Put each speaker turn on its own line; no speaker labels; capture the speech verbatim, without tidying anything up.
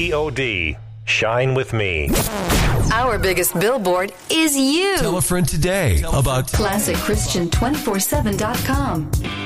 P O D. Shine with me.
Our biggest billboard is you.
Tell a friend today about
Classic Christian two forty-seven dot com.